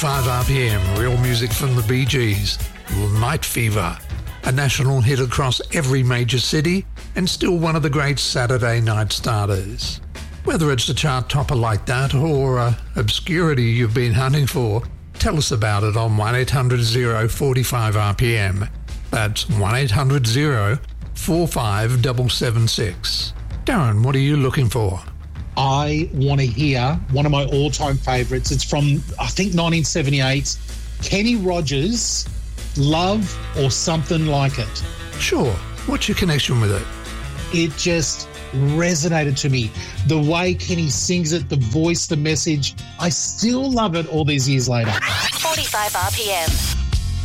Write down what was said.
5 RPM, real music from the Bee Gees. Night Fever, a national hit across every major city and still one of the great Saturday night starters. Whether it's a chart topper like that or obscurity you've been hunting for, tell us about it on 1-800-045 RPM. That's 1-800-045-776. Darren, what are you looking for? I want to hear one of my all-time favourites. It's from, I think, 1978. Kenny Rogers, Love or Something Like It. Sure. What's your connection with it? It just resonated to me. The way Kenny sings it, the voice, the message. I still love it all these years later. 45 RPM.